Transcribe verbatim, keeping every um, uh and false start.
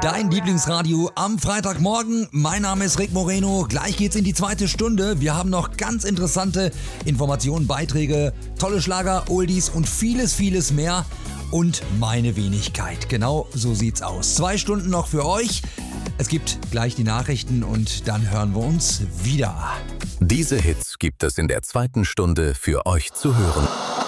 Dein Lieblingsradio am Freitagmorgen. Mein Name ist Rick Moreno. Gleich geht's in die zweite Stunde. Wir haben noch ganz interessante Informationen, Beiträge, tolle Schlager, Oldies und vieles, vieles mehr. Und meine Wenigkeit. Genau so sieht's aus. Zwei Stunden noch für euch. Es gibt gleich die Nachrichten und dann hören wir uns wieder. Diese Hits gibt es in der zweiten Stunde für euch zu hören.